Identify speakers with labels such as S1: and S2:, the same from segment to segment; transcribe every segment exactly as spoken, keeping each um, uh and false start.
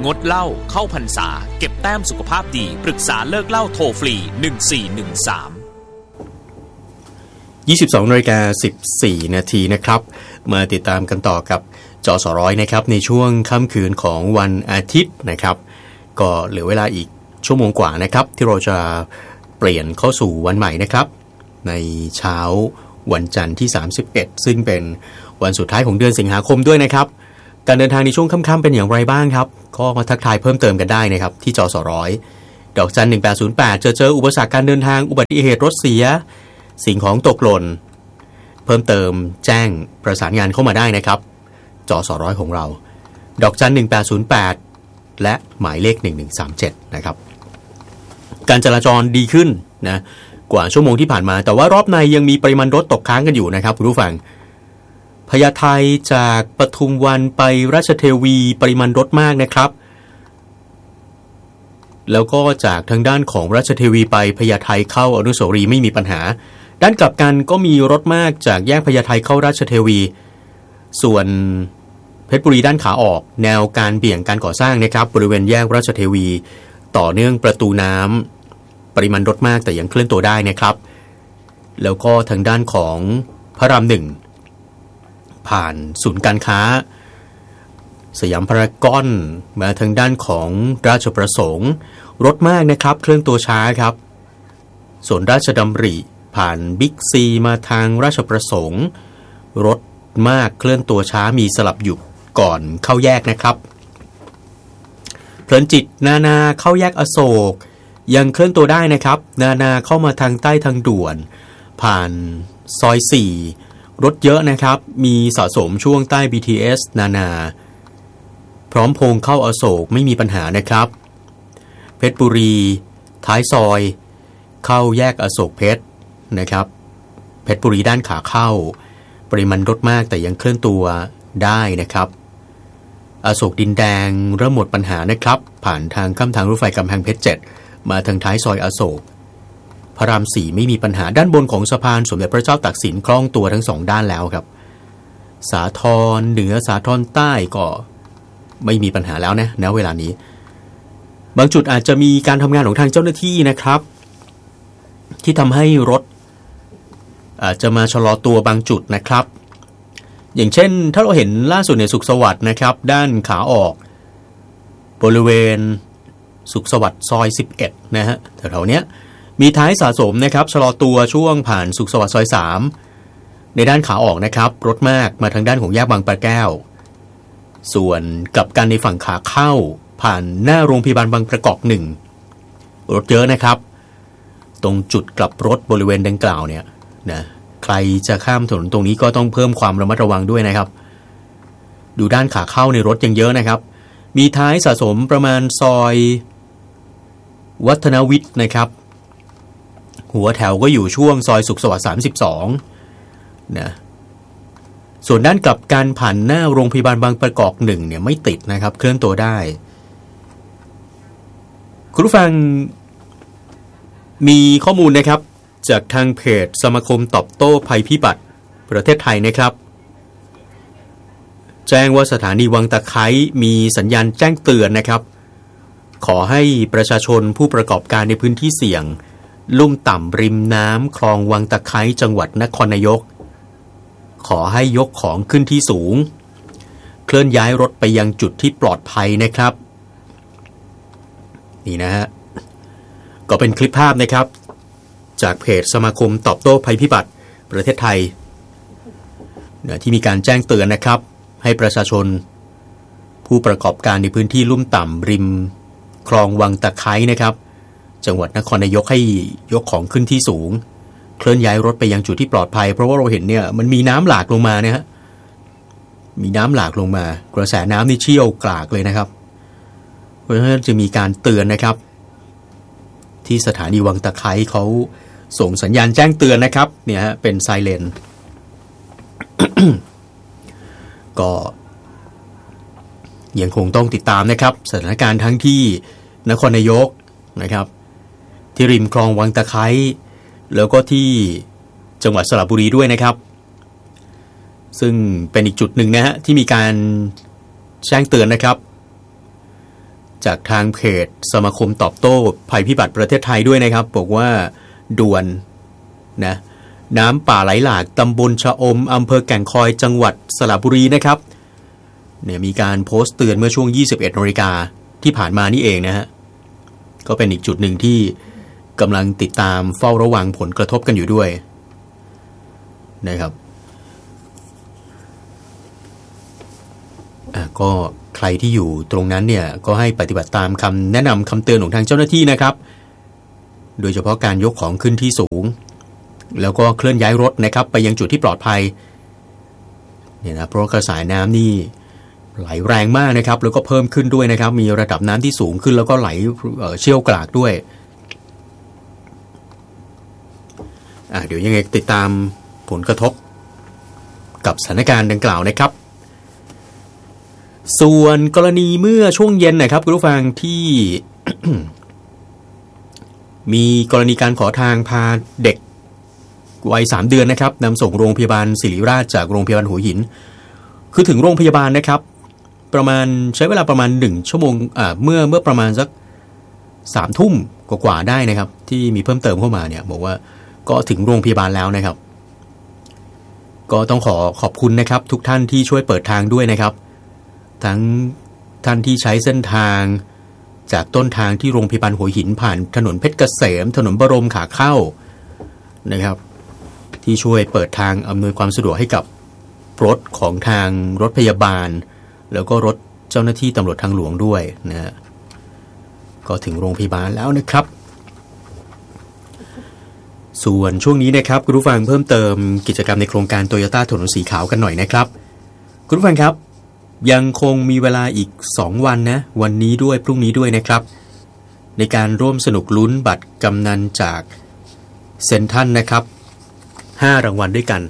S1: งดเหล้าเข้าพรรษาเก็บแต้มสุขภาพดีปรึกษาเลิกเหล้าโทรฟรีหนึ่งสี่หนึ่งสาม
S2: ยี่สิบสองนาฬิกาสิบสี่นาทีนะครับมาติดตามกันต่อกับจสร้อยนะครับในช่วงค่ำคืนของวันอาทิตย์นะครับก็เหลือเวลาอีกชั่วโมงกว่านะครับที่เราจะเปลี่ยนเข้าสู่วันใหม่นะครับในเช้าวันจันทร์ที่สามสิบเอ็ดซึ่งเป็นวันสุดท้ายของเดือนสิงหาคมด้วยนะครับการเดินทางในช่วงค่ำๆเป็นอย่างไรบ้างครับก็มาทักทายเพิ่มเติมกันได้นะครับที่จสร้อยดอกจันหนึ่งแปดศูนย์แปดเจอเจออุปสรรคการเดินทางอุบัติเหตุรถเสียสิ่งของตกหล่นเพิ่มเติมแจ้งประสานงานเข้ามาได้นะครับจสร้อยของเราดอกจันหนึ่งแปดศูนย์แปดและหมายเลขหนึ่งหนึ่งสามเจ็ดนะครับการจราจรดีขึ้นนะกว่าชั่วโมงที่ผ่านมาแต่ว่ารอบในยังมีปริมาณรถตกค้างกันอยู่นะครับคุณผู้ฟังพญาไทจากปทุมวันไปราชเทวีปริมาณรถมากนะครับแล้วก็จากทางด้านของราชเทวีไปพญาไทเข้าอนุสาวรีย์ไม่มีปัญหาด้านกลับกันก็มีรถมากจากแยกพญาไทเข้าราชเทวีส่วนเพชรบุรีด้านขาออกแนวการเบี่ยงการก่อสร้างนะครับบริเวณแยกราชเทวีต่อเนื่องประตูน้ำปริมาณรถมากแต่ยังเคลื่อนตัวได้นะครับแล้วก็ทางด้านของพระรามหนึ่งผ่านศูนย์การค้าสยามพารากอนมาทางด้านของราชประสงค์รถมากนะครับเคลื่อนตัวช้าครับส่วนราชดำริผ่านบิ๊กซีมาทางราชประสงค์รถมากเคลื่อนตัวช้ามีสลับหยุดก่อนเข้าแยกนะครับเพลินจิตนานาเข้าแยกอโศกยังเคลื่อนตัวได้นะครับนานาเข้ามาทางใต้ทางด่วนผ่านซอยสี่รถเยอะนะครับมีสะสมช่วงใต้ บี ที เอส นานาพร้อมพงเข้าอโศกไม่มีปัญหานะครับเพชรบุรีท้ายซอยเข้าแยกอโศกเพชรนะครับเพชรบุรีด้านขาเข้าปริมาณรถมากแต่ยังเคลื่อนตัวได้นะครับอโศกดินแดงเริ่มหมดปัญหานะครับผ่านทางข้ามทางรถไฟกำแพงเพชรเจ็ดมาทางท้ายซอยอโศกพระรามสี่ไม่มีปัญหาด้านบนของสะพานสมเด็จพระเจ้าตากสินคล่องตัวทั้งสองด้านแล้วครับสาทรเหนือสาทรใต้ก็ไม่มีปัญหาแล้วนะณเวลานี้บางจุดอาจจะมีการทำงานของทางเจ้าหน้าที่นะครับที่ทำให้รถอาจจะมาชะลอตัวบางจุดนะครับอย่างเช่นถ้าเราเห็นล่าสุดในสุขสวัสดิ์นะครับด้านขาออกบริเวณสุขสวัสดิ์ซอยสิบเอ็ดนะฮะแถวๆเนี้ยมีท้ายสะสมนะครับชะลอตัวช่วงผ่านสุขสวัสดิ์ซอยสามในด้านขาออกนะครับรถมากมาทางด้านของแยกบางปะแก้วส่วนกลับกันในฝั่งขาเข้าผ่านหน้าโรงพยาบาลบางประกอบหนึ่งรถเยอะนะครับตรงจุดกลับรถบริเวณดังกล่าวเนี่ยนะใครจะข้ามถนนตรงนี้ก็ต้องเพิ่มความระมัดระวังด้วยนะครับดูด้านขาเข้าในรถยังเยอะนะครับมีท้ายสะสมประมาณซอยวัฒนวิทย์นะครับหัวแถวก็อยู่ช่วงซอยสุขสวัสดิ์สามสิบสองนะส่วนด้านกลับกันผ่านหน้าโรงพยาบาลบางประกอบหนึ่งเนี่ยไม่ติดนะครับเคลื่อนตัวได้คุณผู้ฟังมีข้อมูลนะครับจากทางเพจสมาคมตอบโต้ภัยพิบัติประเทศไทยนะครับแจ้งว่าสถานีวังตะไคร้มีสัญญาณแจ้งเตือนนะครับขอให้ประชาชนผู้ประกอบการในพื้นที่เสี่ยงลุ่มต่ำริมน้ำคลองวังตะไคร้จังหวัดนครนายกขอให้ยกของขึ้นที่สูงเคลื่อนย้ายรถไปยังจุดที่ปลอดภัยนะครับนี่นะฮะก็เป็นคลิปภาพนะครับจากเพจสมาคมตอบโต้ภัยพิบัติประเทศไทยที่มีการแจ้งเตือนนะครับให้ประชาชนผู้ประกอบการในพื้นที่ลุ่มต่ำริมคลองวังตะไคร้นะครับจังหวัดนครนายกให้ยกของขึ้นที่สูงเคลื่อนย้ายรถไปยังจุดที่ปลอดภัยเพราะว่าเราเห็นเนี่ยมันมีน้ำหลากลงมานะฮะมีน้ำหลากลงมากระแสน้ำนี่เชี่ยวกรากเลยนะครับเพราะฉะนั้นจะมีการเตือนนะครับที่สถานีวังตะไคร้เขาส่งสัญญาณแจ้งเตือนนะครับเนี่ยฮะเป็นไซเรน ก็ยังคงต้องติดตามนะครับสถานการณ์ทั้งที่นครนายกนะครับที่ริมคลองวังตะไคร้แล้วก็ที่จังหวัดสระบุรีด้วยนะครับซึ่งเป็นอีกจุดหนึ่งนะฮะที่มีการแจ้งเตือนนะครับจากทางเพจสมาคมตอบโต้ภัยพิบัติประเทศไทยด้วยนะครับบอกว่าด่วนนะน้ำป่าไหลหลากตำบลชะอมอำเภอแก่งคอยจังหวัดสระบุรีนะครับเนี่ยมีการโพสต์เตือนเมื่อช่วง ยี่สิบเอ็ดนาฬิกาที่ผ่านมานี่เองนะฮะก็เป็นอีกจุดหนึ่งที่กำลังติดตามเฝ้าระวังผลกระทบกันอยู่ด้วยนะครับอ่ะก็ใครที่อยู่ตรงนั้นเนี่ยก็ให้ปฏิบัติตามคำแนะนำคำเตือนของทางเจ้าหน้าที่นะครับโดยเฉพาะการยกของขึ้นที่สูงแล้วก็เคลื่อนย้ายรถนะครับไปยังจุดที่ปลอดภัยเนี่ยนะเพราะกระแสน้ำนี่ไหลแรงมากนะครับแล้วก็เพิ่มขึ้นด้วยนะครับมีระดับน้ำที่สูงขึ้นแล้วก็ไหลเอ่อเชี่ยวกรากด้วยอ่ะเดี๋ยวยังไงติดตามผลกระทบกับสถานการณ์ดังกล่าวนะครับส่วนกรณีเมื่อช่วงเย็นนะครับคุณผู้ฟังที่ มีกรณีการขอทางพาเด็กวัยสามเดือนนะครับนำส่งโรงพยาบาลศิริราชจากโรงพยาบาลหัวหินคือถึงโรงพยาบาลนะครับประมาณใช้เวลาประมาณหนึ่งชั่วโมงอ่าเมื่อเมื่อประมาณสักสามทุ่มกว่าๆได้นะครับที่มีเพิ่มเติมเข้ามาเนี่ยบอกว่าก็ถึงโรงพยาบาลแล้วนะครับก็ต้องขอขอบคุณนะครับทุกท่านที่ช่วยเปิดทางด้วยนะครับทั้งท่านที่ใช้เส้นทางจากต้นทางที่โรงพยาบาลหัวหินผ่านถนนเพชรเกษมถนนบรมขาเข้านะครับที่ช่วยเปิดทางอำนวยความสะดวกให้กับรถของทางรถพยาบาลแล้วก็รถเจ้าหน้าที่ตำรวจทางหลวงด้วยนะฮะก็ถึงโรงพยาบาลแล้วนะครับส่วนช่วงนี้นะครับคุณผู้ฟังเพิ่มเติมกิจกรรมในโครงการโตโยต้าถนนสีขาวกันหน่อยนะครับคุณผู้ฟังครับยังคงมีเวลาอีกสองวันนะวันนี้ด้วยพรุ่งนี้ด้วยนะครับในการร่วมสนุกลุ้นบัตรกำนันจากเซ็นทรัลนะครับห้ารางวัลด้วยกัน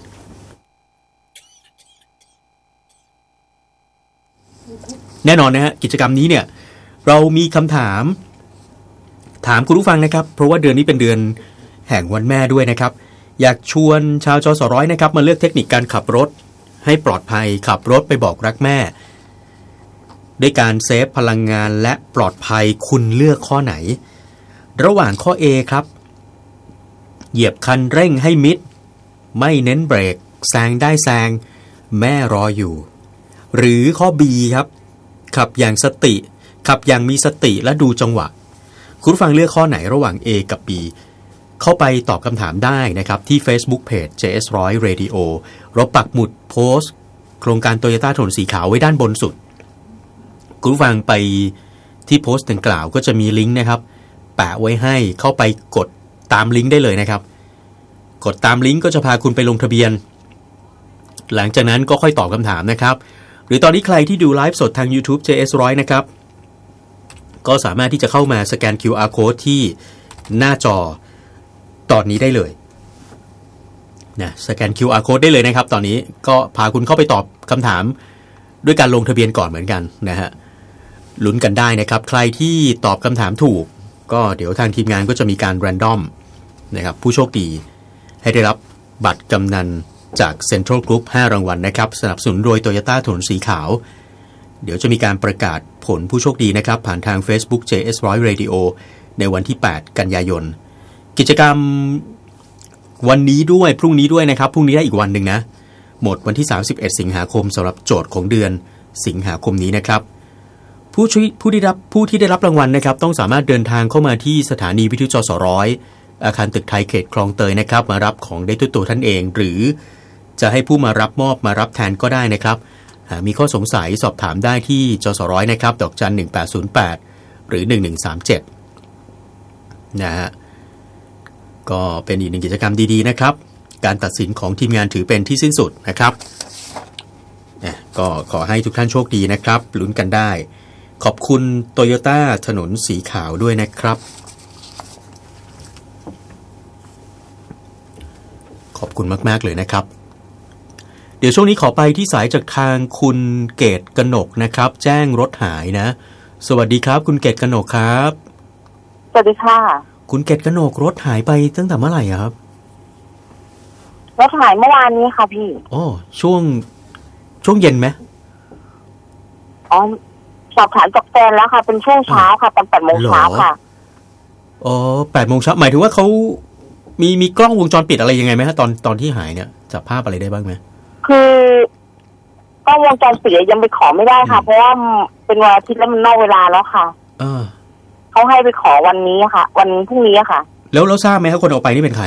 S2: แน่นอนนะฮะกิจกรรมนี้เนี่ยเรามีคำถามถามคุณผู้ฟังนะครับเพราะว่าเดือนนี้เป็นเดือนแห่งวันแม่ด้วยนะครับอยากชวนชาวจสร้อยนะครับมาเลือกเทคนิคการขับรถให้ปลอดภัยขับรถไปบอกรักแม่ด้วยการเซฟพลังงานและปลอดภัยคุณเลือกข้อไหนระหว่างข้อ A ครับเหยียบคันเร่งให้มิดไม่เน้นเบรกแซงได้แซงแม่รออยู่หรือข้อ B ครับขับอย่างสติขับอย่างมีสติและดูจังหวะคุณฟังเลือกข้อไหนระหว่าง A กับ B เข้าไปตอบคำถามได้นะครับที่ Facebook Page เจ เอส หนึ่งร้อย Radio เราปักหมุดโพสต์โครงการโตโยต้าถนนสีขาวไว้ด้านบนสุดคุณฟังไปที่โพสต์ดังกล่าวก็จะมีลิงก์นะครับแปะไว้ให้เข้าไปกดตามลิงก์ได้เลยนะครับกดตามลิงก์ก็จะพาคุณไปลงทะเบียนหลังจากนั้นก็ค่อยตอบคำถามนะครับหรือตอนนี้ใครที่ดูไลฟ์สดทาง YouTube เจ เอส หนึ่งร้อย นะครับก็สามารถที่จะเข้ามาสแกน คิว อาร์ Code ที่หน้าจอตอนนี้ได้เลยนะสแกน คิว อาร์ Code ได้เลยนะครับตอนนี้ก็พาคุณเข้าไปตอบคำถามด้วยการลงทะเบียนก่อนเหมือนกันนะฮะลุ้นกันได้นะครับใครที่ตอบคำถามถูกก็เดี๋ยวทางทีมงานก็จะมีการแรนดอมนะครับผู้โชคดีให้ได้รับบัตรกำนันจาก Central Group ห้ารางวัลนะครับสนับสนุนโดย Toyota ถนนสีขาวเดี๋ยวจะมีการประกาศผลผู้โชคดีนะครับผ่านทาง Facebook เจ เอส หนึ่งร้อย Radio ในวันที่แปดกันยายนกิจกรรมวันนี้ด้วยพรุ่งนี้ด้วยนะครับพรุ่งนี้ได้อีกวันหนึ่งนะหมดวันที่สามสิบเอ็ดสิงหาคมสำหรับโจทย์ของเดือนสิงหาคมนี้นะครับผู้ช่วยผู้ที่รับผู้ที่ได้รับรางวัลนะครับต้องสามารถเดินทางเข้ามาที่สถานีวิทยุจสร้อยอาคารตึกไทยเขตคลองเตยนะครับมารับของได้ด้วยตัวท่านเองหรือจะให้ผู้มารับมอบมารับแทนก็ได้นะครับหากมีข้อสงสัยสอบถามได้ที่จสร้อยนะครับดอกจันหนึ่งแปดศูนย์แปดหรือหนึ่งหนึ่งสามเจ็ดนะฮะก็เป็นอีกหนึ่งกิจกรรมดีๆนะครับการตัดสินของทีมงานถือเป็นที่สิ้นสุดนะครับก็ขอให้ทุกท่านโชคดีนะครับลุ้นกันได้ขอบคุณโตโยต้าถนนสีขาวด้วยนะครับขอบคุณมากๆเลยนะครับเดี๋ยวช่วงนี้ขอไปที่สายจากทางคุณเกตกนกนะครับแจ้งรถหายนะสวัสดีครับคุณเกตกนกครับ
S3: สวัสดีค่ะ
S2: คุณเกตกนกรถหายไปตั้งแต่เมื่อไหร่ครับ
S3: รถหายเมื่อวานนี้ค่ะพี่
S2: อ๋อช่วงช่วงเย็นไหม
S3: อ๋อสอบถามจากแฟนแล้วค่ะเป็นช่วงเช้าค่ะตอนแปดโมงเช้าค่ะ
S2: อ๋อแปดโมงเช้าหมายถึงว่าเขามีมีกล้องวงจรปิดอะไรยังไงไหมฮะตอนตอนที่หายเนี่ยจับภาพอะไรได้บ้างไหม
S3: คือกล้องวงจรปิดยังไปขอไม่ได้ค่ะเพราะว่าเป็นวันอาทิตย์แล้วมันนอกเวลาแล้วค่ะ
S2: เออ
S3: เขาให้ไปขอวันนี้ค่ะวันพรุ่งนี้ค่ะ
S2: แล้วเราทราบไหมครับคนเอาไปนี่เป็นใคร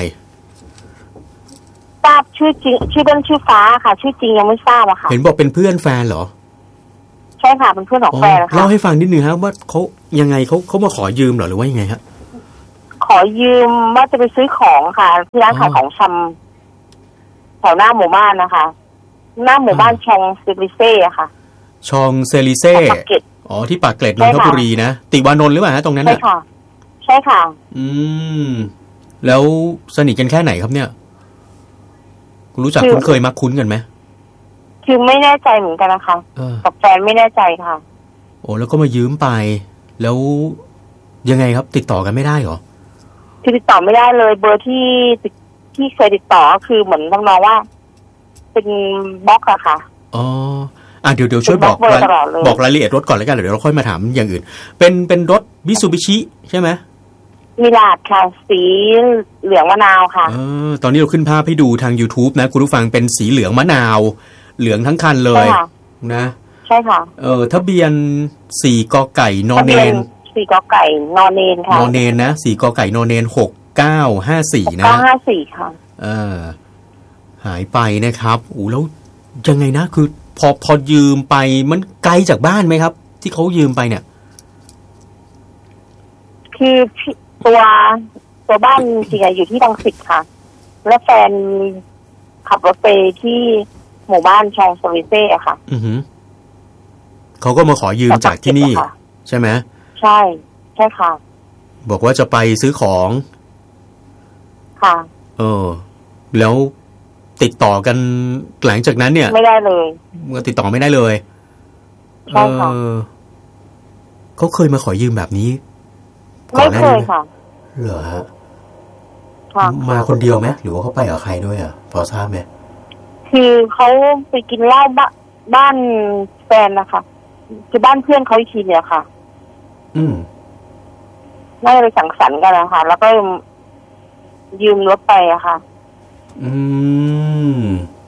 S3: ทราบชื่อจริงชื่อเล่นชื่อฟ้าค่ะชื่อจริงยังไม่ทราบอะค่ะ
S2: เห็นบอกเป็นเพื่อนแฟนเหรอ
S3: ใช่ค่ะเป็นเพื่อนของแฟนค่ะ
S2: เล่าให้ฟังนิดนึงครับว่าเขายังไงเขาเขามาขอยืมเหรอหรือว่ายังไงฮะ
S3: ขอยืมว่าจะไปซื้อของค่ะที่ร้านขายของชำแถวหน้าหมู่บ้านนะคะหน้าหมู่บ้านชองเซลิเซ่อะค่ะ
S2: ชองเซลิเซ่อ๋อที่ปากเกร็ดนนทบุรีนะติวานนท์หรือเปล่าฮะตรงนั้น
S3: ใช่ค่ะใช่ค่ะ
S2: อืมแล้วสนิทกันแค่ไหนครับเนี่ยรู้จักคุ้นเคยมักคุ้นกันไหม
S3: คือไม่แน่ใจเหมือนกันนะคะกับแฟนไม่แน่ใจค่ะ
S2: โอ้แล้วก็มายืมไปแล้วยังไงครับติดต่อกันไม่ได้หรอ
S3: คือติดต่อไม่ได้เลยเบอร์ที่ที่เคยติดต่อคือเหมือนน้องๆว่าเป็นบล็อกอะค่ะ
S2: อ๋ออ่ะเดี๋ยวเดี๋ยวช่วยบอกบอกรายละเอียดรถก่อนแล้วกันเดี๋ยวเราค่อยมาถามอย่างอื่นเป็นเป็นรถมิตซูบิชิใช่ไหม
S3: มิลาดค่ะสีเหลืองมะนาวค่ะ
S2: เออตอนนี้เราขึ้นภาพให้ดูทาง YouTube นะคุณผู้ฟังเป็นสีเหลืองมะนาวเหลืองทั้งคันเลยนะ
S3: ใช่ค่ะ
S2: เออทะเบียนสี่กไก่นอเนน
S3: สี่กไก่นอเนนค่ะ
S2: นอเนนนะสี่กไก่นอเนนหกเก้าห้าสี่นะ
S3: เก้าห้าสี่ค่ะ
S2: เออหายไปนะครับโอ้แล้วยังไงนะคือพอพอยืมไปมันไกลจากบ้านไหมครับที่เขายืมไปเนี่ย
S3: คือตัวตัวบ้านจริงๆอยู่ที่รังสิตค่ะแล้วแฟนขับรถไปที่หมู่บ้านชองโซลิเซ่อะค่ะ
S2: อือหือเขาก็มาขอยืมจากที่นี่ใช่ไหม
S3: ใช่ใช่ค่ะ
S2: บอกว่าจะไปซื้อของ
S3: ค่ะ
S2: เออแล้วติดต่อกันหลังจากนั้นเนี่ย
S3: ไม่ได้เลย
S2: เมื่อติดต่อไม่ได้เลย
S3: ใช่ค่ะ
S2: เขาเคยมาขอยืมแบบนี้
S3: ไม่เคยค่ะ
S2: เหรอฮะมาคนเดียวไหมหรือว่าเขาไปกับใครด้วยอ่ะพอทราบไหม
S3: คือเขาไปกินเหล้าบ้านแฟนนะคะคือบ้านเพื่อนเขาอีกทีเนี่ยค่ะ
S2: อืม
S3: น่าจะไปสังสรรค์กันนะคะแล้วก็ยืมรถไปอะค่ะ
S2: อืม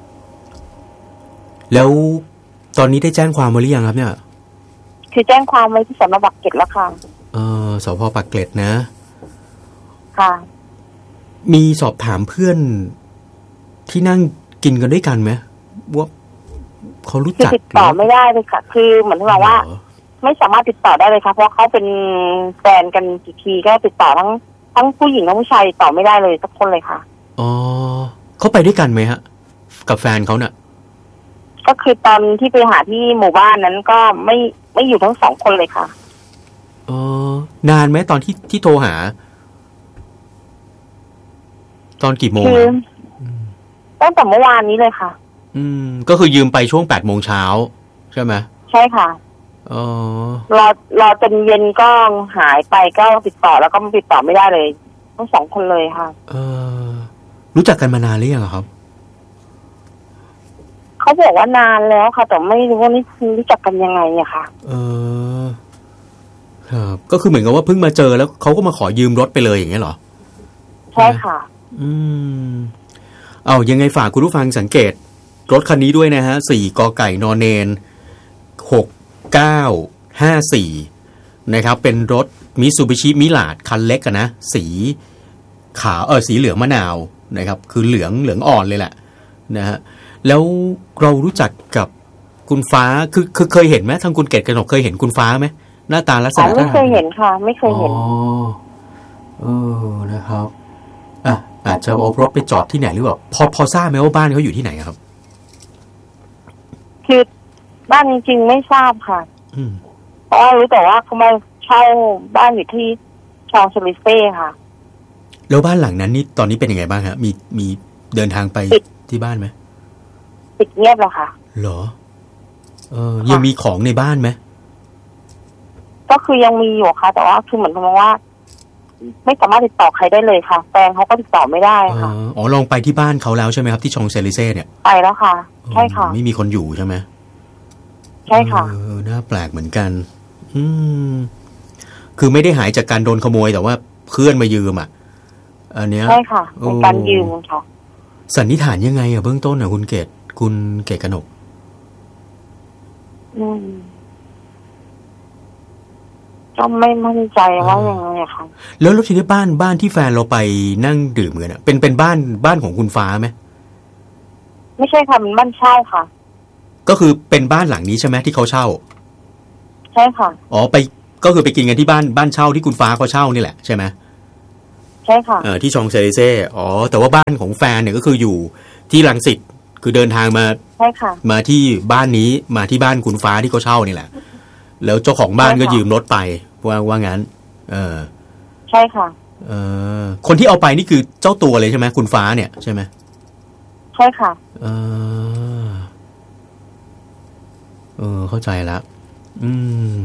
S2: แล้วตอนนี้ได้แจ้งความไว้หรือยังครับเนี่ย
S3: คือแจ้งความไว้ที่สน.ปากเกร็ดแล้วค่ะ
S2: เออสพ.ปากเกร็ดนะ
S3: ค่ะ
S2: มีสอบถามเพื่อนที่นั่งกินกันด้วยกันไหมว่าเขารู้จัก
S3: ติดต่อไม่ได้เลยค่ะคือเหมือนที่บอกว่าไม่สามารถติดต่อได้เลยค่ะเพราะเขาเป็นแฟนกันกี่ทีก็ติดต่อทั้งทั้งผู้หญิงและผู้ชายติดต่อไม่ได้เลยสักคนเลยค่ะ
S2: อ๋อเขาไปด้วยกันไหมฮะกับแฟนเขาเนี่ย
S3: ก็คือตอนที่ไปหาที่หมู่บ้านนั้นก็ไม่ไม่อยู่ทั้งสองคนเลยค่ะ
S2: อ๋อนานไหมตอนที่ที่โทรหาตอนกี่โมง
S3: ตั้งแต่เมื่อวานนี้เลยค่ะ
S2: อืมก็คือยืมไปช่วงแปดโมงเช้าใช่ไหม
S3: ใช่ค่ะ
S2: อ๋อ
S3: รอรอจนเย็นก็หายไปก็ติดต่อแล้วก็ติดต่อไม่ได้เลยทั้งสองคนเลยค่ะ
S2: เออรู้จักกันมานานหรือยังครับ
S3: เขาบอกว่านานแล้วค่ะแต่ไม่รู้ว่านี่รู้จักกันยังไงอะค่ะ
S2: เออครับก็คือเหมือนกับว่าเพิ่งมาเจอแล้วเขาก็มาขอยืมรถไปเลยอย่างเงี้ยเหรอ
S3: ใช่ค่ะ
S2: อืมเอายังไงฝากคุณผู้ฟังสังเกตรถคันนี้ด้วยนะฮะสี่กไก่นอเนนหกเก้าห้าสี่นะครับเป็นรถมิตซูบิชิมิลาดคันเล็กอะนะสีขาวเออสีเหลืองมะนาวนะครับคือเหลืองเหลืองอ่อนเลยแหละนะฮะแล้วเรารู้จักกับคุณฟ้าคือคือเคยเห็นไหมทางคุณเกศกนกเคยเห็นคุณฟ้าไหมหน้าตาลักษณะ
S3: ไม่เคยเห็นค่ะไม่เคยเห็น
S2: อ๋อเออนะครับอ่ะอาจจะเอารถไปจอดที่ไหนหรือเปล่าพอพอทราบไหมว่าบ้านเขาอยู่ที่ไหนครับ
S3: คือบ้านจริงๆไม่ทราบค่ะเพราะรู้แต่ว่าเขามาเช่าบ้านอยู่ที่ชองโซลิเซ่ค่ะ
S2: แล้วบ้านหลังนั้นนี่ตอนนี้เป็นยังไงบ้างฮะมีมีเดินทางไปที่บ้านไหม
S3: ปิดเงียบแล้วค่ะ
S2: เหรอเออยังมีของในบ้านไหม
S3: ก็คือยังมีอยู่ค่ะแต่ว่าคือเหมือนกับว่าไม่สามารถติดต่อใครได้เลยค่ะแฟนเขาก็ติดต่อไม่ได้ค่ะ
S2: อ๋อลองไปที่บ้านเขาแล้วใช่ไหมครับที่ชองเซลิเซ่เนี่ย
S3: ไปแล้วค่ะใช่ค่ะ
S2: ไม่มีคนอยู่ใช่ไหม
S3: ใช่ค่ะ
S2: เออน่าแปลกเหมือนกันอืมคือไม่ได้หายจากการโดนขโมยแต่ว่าเพื่อนมายืมอ่ะอันเนี้ย
S3: ใช่ค่ะเป็นการยืมค่ะ
S2: สันนิษฐานยังไงอ่ะเบื้องต้นอ่ะคุณเกศคุณเกศกนก
S3: อืมก็ไม่มั่นใจว่ายังไงค่ะ
S2: แล้วรถทีนี้บ้านบ้านที่แฟนเราไปนั่งดื่มกันอ่ะเป็นเป็นบ้านบ้านของคุณฟ้าไหม
S3: ไม่ใช่ค่ะมันบ้านเช่าค่ะ
S2: ก็คือเป็นบ้านหลังนี้ใช่ไหมที่เขาเช่า
S3: ใช่ค่ะ
S2: อ๋อไปก็คือไปกินกันที่บ้านบ้านเช่าที่คุณฟ้าเขาเช่านี่แหละใช่ไหม
S3: ใช่ค่ะ
S2: เออที่ชองเซริเซ่อ๋อแต่ว่าบ้านของแฟนเนี่ยก็คืออยู่ที่รังสิตคือเดินทางมา
S3: ใช่ค่ะ
S2: มาที่บ้านนี้มาที่บ้านคุณฟ้าที่เขาเช่านี่แหละแล้วเจ้าของบ้านก็ยืมรถไปว่าว่างั้นเออ
S3: ใช่ค่ะ
S2: เออคนที่เอาไปนี่คือเจ้าตัวเลยใช่ไหมคุณฟ้าเนี่ยใช่ไหม
S3: ใช่ค่ะ
S2: เออเออเข้าใจละอืม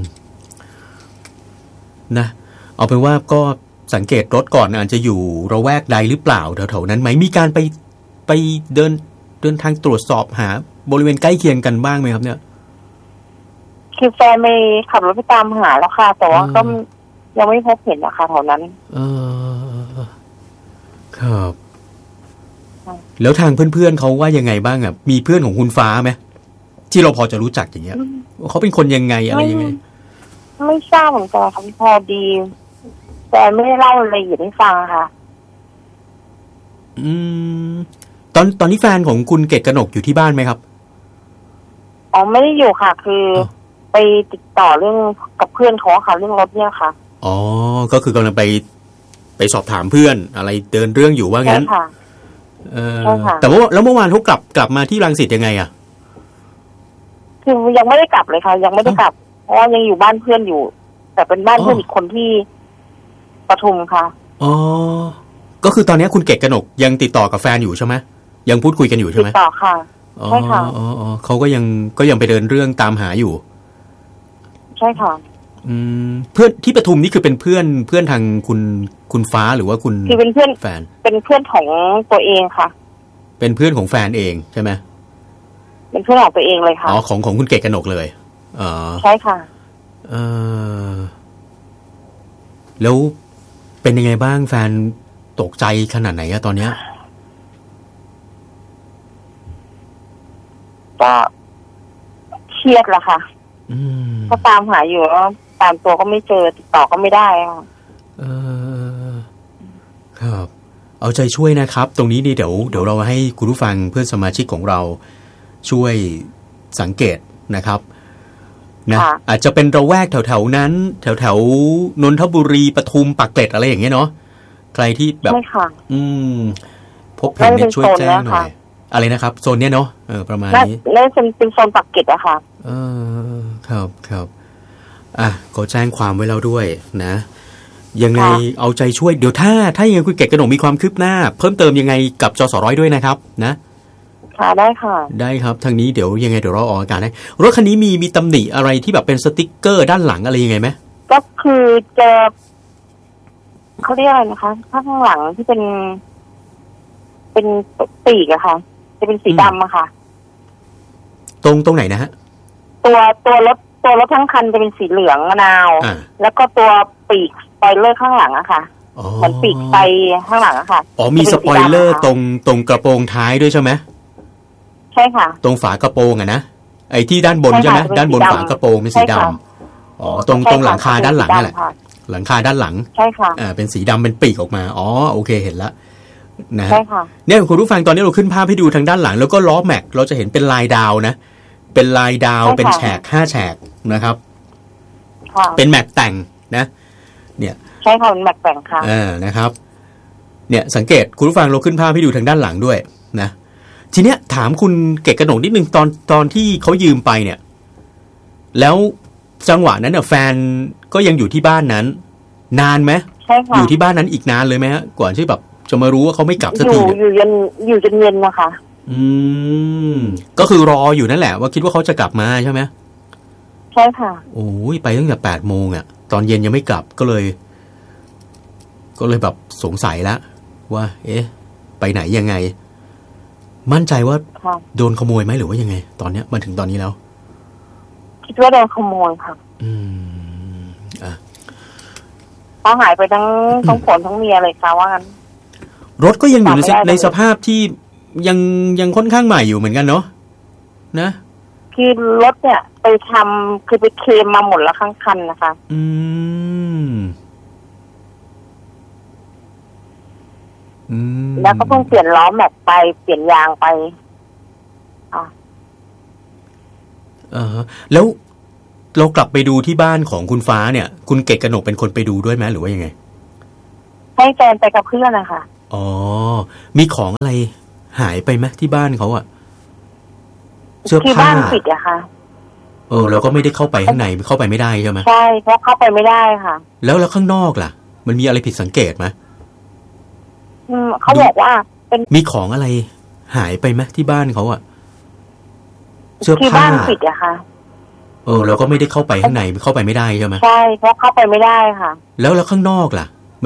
S2: นะเอาเป็นว่าก็สังเกตรถก่อนอาจจะอยู่ระแวกใดหรือเปล่าแถวๆนั้นไหมมีการไปไปเดินเดินทางตรวจสอบหาบริเวณใกล้เคียงกันบ้างไหมครับเนี่ย
S3: คือแฟนไม่ขับรถไปตามหาแล้วค่ะแต่ว่าก็ยังไม่พบเห็นนะคะแถวนั้น
S2: เออครับแล้วทางเพื่อนๆเขาว่ายังไงบ้างอ่ะมีเพื่อนของคุณฟ้าไหมที่เราพอจะรู้จักอย่างเงี้ยเขาเป็นคนยังไงอะไรยังไง
S3: ไม่ทราบเหมือนกันค่ะพอดีแต่ไม่ได้เล่าอะไรอยู่ให้ฟังค่ะ
S2: อืมตอนตอนนี้แฟนของคุณเกศกนกอยู่ที่บ้านไหมครับ
S3: อ๋อไม่ได้อยู่ค่ะคือไปติดต่อเรื่องกับเพื่อนเขาค่ะเรื่องรถเนี่ยค่ะ
S2: อ๋อก็คือกำลังไปไปสอบถามเพื่อนอะไรเดินเรื่องอยู่ว่างั้น
S3: ใช่ค่ะ
S2: เออแต่ว่าแล้วเมื่อวานเขากลับกลับมาที่รังสิตยังไงอ่ะ
S3: คือยังไม่ได้กลับเลยค่ะยังไม่ได้กลับเพราะว่ายังอยู่บ้านเพื่อนอยู่แต่เป็นบ้านเพื่อนอีกคนที่ปทุมค่ะ
S2: อ๋อก็คือตอนนี้คุณเกศกนกยังติดต่อกับแฟนอยู่ใช่ไหมยังพูดคุยกันอยู่ใช่ไหม
S3: ติดต่อค่ะใช่ค่ะ
S2: อ๋ออ๋อเขาก็ยังก็ยังไปเดินเรื่องตามหาอยู่
S3: ใช่ค่ะ
S2: อืมเพื่อนที่ปทุมนี่คือเป็นเพื่อนเพื่อนทางคุณคุณฟ้าหรือว่าคุณ
S3: คือเป็นเพื่อน
S2: แฟน
S3: เป็นเพื่อนของตัวเองค่ะ
S2: เป็นเพื่อนของแฟนเองใช่ไหม
S3: เป็นเพื่อนของตัวเองเลยค่ะ
S2: อ๋อของของคุณเกศกนกเลยอ๋อ
S3: ใช่ค่ะ
S2: เออแล้วเป็นยังไงบ้างแฟนตกใจขนาดไหนอะตอนเนี้ย
S3: ก็เครียดละค่ะก็ตามหาอยู่แล้วตามตัวก็ไม่เจอติดต่อก็ไม่ได้ค่ะ
S2: เออครับเอาใจช่วยนะครับตรงนี้นี่เดี๋ยวเดี๋ยวเราให้คุณผู้ฟังเพื่อนสมาชิกของเราช่วยสังเกตนะครับนะอาจจะเป็นระแวกแถวๆนั้นแถวๆนนทบุรีปทุมปากเกร็ดอะไรอย่างเงี้ยเนาะใครที่แบบอืมพบเห็นเนี่ยช่วยแจ้งหน่อยอะไรนะครับโซนเนี้ยเนาะเออประมาณนี้
S3: แล้วเป็นเป็นโซนปากเกร็ดอะค่ะ
S2: เออครับครับอ่ะก็แจ้งความไว้แล้วด้วยนะยังไงเอาใจช่วยเดี๋ยวถ้าถ้ายังไงคุณเกศกนกมีความคืบหน้าเพิ่มเติมยังไงกับจสร้อยด้วยนะครับนะ
S3: ค่ะได้ค่ะ
S2: ได้ครับทางนี้เดี๋ยวยังไงเดี๋ยวเราออกอากาศให้รถคันนี้มีมีตำหนิอะไรที่แบบเป็นสติ๊กเกอร์ด้านหลังอะไรยังไงไหม
S3: ก็คือจะเขาเรียกอะไรนะคะข้างหลังที่เป็นเป็นปีกอะค่ะจะเป็นสีดำอะค่ะ
S2: ตรงตรงไหนนะฮะ
S3: ตัวตัวรถตัวรถทั้งคันจะเป็นสีเหลืองมะนาวแล้วก็ตัวปีกสปอยเลอร์ข้างหลังอะค่ะเหมือนปีกไฟข้างหลังอะค่ะ
S2: อ๋อมีสปอยเลอร์ตรงตรงกระโปรงท้ายด้วยใช่ไหม
S3: ใช่ค่ะ
S2: ตรงฝากระโปรงอะนะไอ้ที่ด้านบนใช่ไหมด้านบนฝากระโปรงเป็นสีดำอ๋อตรงตรงหลังคาด้านหลังนั่นแหละหลังคาด้านหลัง
S3: ใช่ค่ะ
S2: อ่าเป็นสีดำเป็นปีกออกมาอ๋อโอเคเห็นละนะ
S3: ใช่ค่ะ
S2: เนี่ยคุณผู้ฟังตอนนี้เราขึ้นภาพให้ดูทางด้านหลังแล้วก็ล้อแม็กเราจะเห็นเป็นลายดาวนะเป็นลายดาวเป็นแฉกห้าแฉกนะครับเป็นแม็กแต่งนะเนี่ย
S3: ใช่ค่ะเป็นแม็กแต่งค่ะ
S2: อ่านะครับเนี่ยสังเกตคุณผู้ฟังเราขึ้นภาพให้ดูทางด้านหลังด้วยนะทีเนี้ยถามคุณเกศกนกนิดนึงตอนตอนที่เขายืมไปเนี่ยแล้วจังหวะนั้นเนี่ยแฟนก็ยังอยู่ที่บ้านนั้นนานไหม
S3: ใช่ค่ะ
S2: อยู่ที่บ้านนั้นอีกนานเลยไหมฮะก่อนที่แบบจะมารู้ว่าเขาไม่กลับสักที
S3: อยู่อยู่ยันอยู่จนเย็นนะคะ
S2: อืมก็คือรออยู่นั่นแหละว่าคิดว่าเขาจะกลับมาใช่ไหม
S3: ใช่ค่ะ
S2: โอ้ยไปตั้งแต่แปดโมงอ่ะตอนเย็นยังไม่กลับก็เลยก็เลยแบบสงสัยแล้วว่าเอ๊ะไปไหนยังไงมั่นใจว่าโดนขโมยไหมหรือว่ายังไงตอนเนี้ยมาถึงตอนนี้แล้ว
S3: คิดว่าโดนขโมยค่ะ
S2: อืมอ่ะ
S3: เขาหายไปทั้งทั้งฝนทั้งเมียเลยค่ะว่างั้น
S2: รถก็ยังอยู่ในในสภาพที่ยังยังค่อนข้างใหม่อยู่เหมือนกันเนาะนะ
S3: คือรถเนี่ยไปทำคือไปเคลมมาหมดแล้วทั้งคันนะคะ
S2: อืมอืม
S3: แล้วก็เพิ่งเปลี่ยนล้อแม็กไปเปลี่ยนยางไปอ่ะ
S2: อ่าแล้วเรากลับไปดูที่บ้านของคุณฟ้าเนี่ยคุณเกศกนกเป็นคนไปดูด้วยไหมหรือว่ายังไง
S3: ให้แฟนไปกับเพื่อนนะคะ
S2: อ๋อมีของอะไรหายไปไหมที่บ้านเขาอะ
S3: เสื้อผ้าที่บ้านปิดอะค่ะ
S2: เออเราก็ไม่ได้เข้าไปข้างในเข้าไปไม่ได้ใช่ไหม
S3: ใช่เพราะเข้าไปไม่ได้ค่ะ
S2: แล้วแล้วข้างนอกล่ะมันมีอะไรผิดสังเกตไหม
S3: อืมเขาบอกว่าเป็น
S2: มีของอะไรหายไปไหมที่บ้านเขาอะ
S3: เสื้อผ้าที่บ้านปิดอะค่ะ
S2: เออเราก็ไม่ได้เข้าไปข้างในเข้าไปไม่ได้ใช่ไหม
S3: ใช่เพราะเข้าไปไม่ได้ค่ะ
S2: แล้วแล้วข้างนอกล่ะ